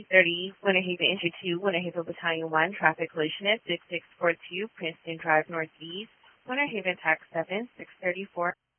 5:30, Winter Haven Entry 2, Winter Haven Battalion 1, traffic collision at 6642 Princeton Drive Northeast, Winter Haven Tax 7, 634.